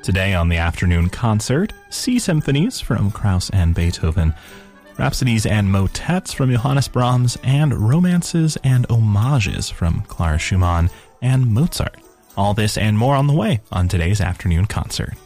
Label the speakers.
Speaker 1: Today on the afternoon concert, Sea Symphonies from Krauss and Beethoven, Rhapsodies and Motets from Johannes Brahms, and Romances and Homages from Clara Schumann and Mozart. All this and more on the way on today's afternoon concert.